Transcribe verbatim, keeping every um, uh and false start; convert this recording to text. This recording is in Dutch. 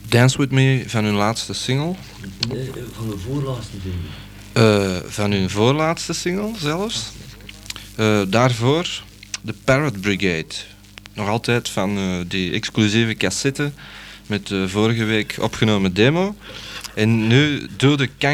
Dance With Me van hun laatste single. Nee, van de voorlaatste single. Uh, van hun voorlaatste single zelfs. Uh, daarvoor de Parrot Brigade. Nog altijd van uh, die exclusieve cassette met de vorige week opgenomen demo. En nu door de